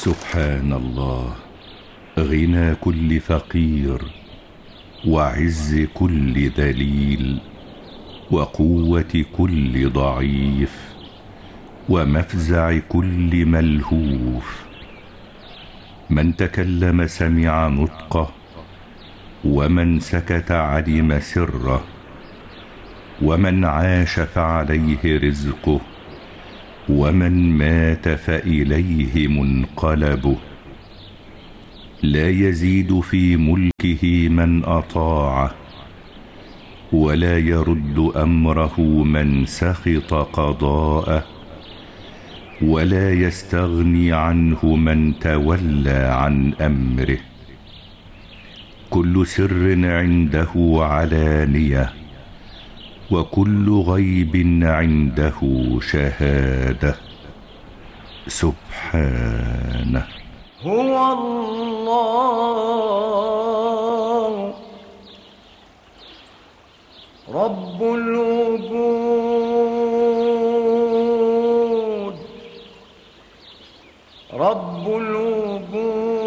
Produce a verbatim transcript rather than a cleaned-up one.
سبحان الله، غنى كل فقير، وعز كل ذليل، وقوة كل ضعيف، ومفزع كل ملهوف. من تكلم سمع نطقه، ومن سكت علم سره، ومن عاش فعليه رزقه، ومن مات فإليه منقلبه. لا يزيد في ملكه من أطاعه، ولا يرد أمره من سخط قضاءه، ولا يستغني عنه من تولى عن أمره. كل سر عنده علانية، وكل غيب عنده شهادة. سبحانه. هو الله رب الوجود، رب الوجود